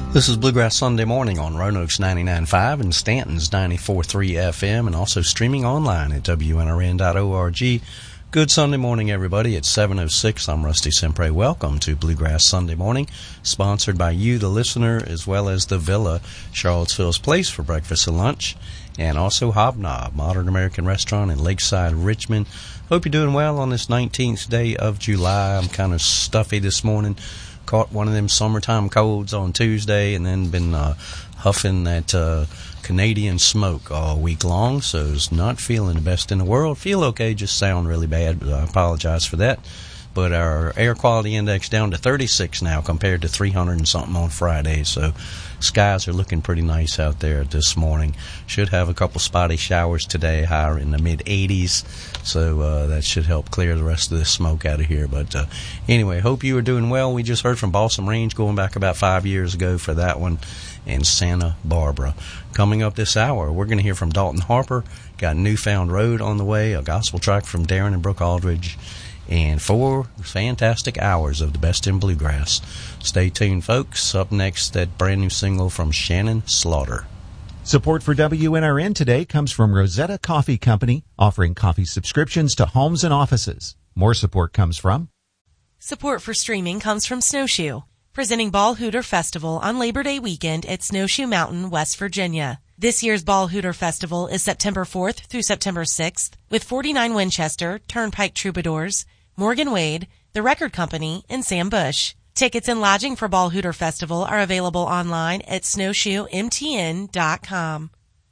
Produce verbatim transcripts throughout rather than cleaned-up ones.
This is Bluegrass Sunday Morning on Roanoke's ninety-nine point five and Stanton's ninety-four point three F M, and also streaming online at W N R N dot org. Good Sunday morning, everybody. It's seven oh six. I'm Rusty Sempre. Welcome to Bluegrass Sunday Morning, sponsored by you, the listener, as well as the Villa, Charlottesville's place for breakfast and lunch, and also Hobnob, Modern American Restaurant in Lakeside, Richmond. Hope you're doing well on this nineteenth day of July. I'm kind of stuffy this morning. Caught one of them summertime colds on Tuesday, and then been uh, huffing that uh, Canadian smoke all week long, so it's not feeling the best in the world. Feel okay, just sound really bad, but I apologize for that. But our air quality index down to thirty-six now compared to three hundred and something on Friday, so skies are looking pretty nice out there this morning. Should have a couple spotty showers today, higher in the mid eighties, so uh, that should help clear the rest of this smoke out of here. But uh, anyway, hope you are doing well. We just heard from Balsam Range going back about five years ago for that one, and Santa Barbara. Coming up this hour, we're going to hear from Dalton Harper, got Newfound Road on the way, a gospel track from Darren and Brooke Aldridge, and four fantastic hours of the best in bluegrass. Stay tuned, folks. Up next, that brand new single from Shannon Slaughter. Support for W N R N today comes from Rosetta Coffee Company, offering coffee subscriptions to homes and offices. More support comes from... Support for streaming comes from Snowshoe, presenting Ball Hooter Festival on Labor Day weekend at Snowshoe Mountain, West Virginia. This year's Ball Hooter Festival is September fourth through September sixth, with forty-nine Winchester, Turnpike Troubadours, Morgan Wade, The Record Company, and Sam Bush. Tickets and lodging for Ball Hooter Festival are available online at snowshoe m t n dot com.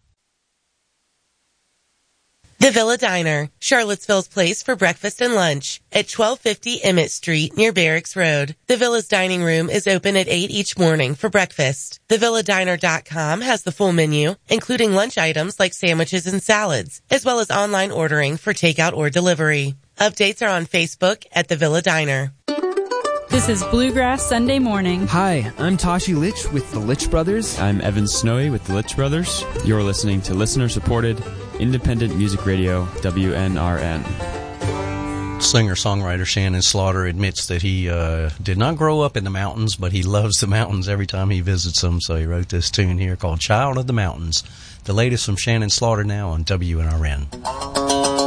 The Villa Diner, Charlottesville's place for breakfast and lunch, at twelve fifty Emmett Street near Barracks Road. The Villa's dining room is open at eight each morning for breakfast. the villa diner dot com has the full menu, including lunch items like sandwiches and salads, as well as online ordering for takeout or delivery. Updates are on Facebook at The Villa Diner. This is Bluegrass Sunday Morning. Hi, I'm Tashi Litch with the Litch Brothers. I'm Evan Snowy with the Litch Brothers. You're listening to listener-supported, independent music radio, W N R N. Singer-songwriter Shannon Slaughter admits that he uh, did not grow up in the mountains, but he loves the mountains every time he visits them, so he wrote this tune here called Child of the Mountains. The latest from Shannon Slaughter now on W N R N.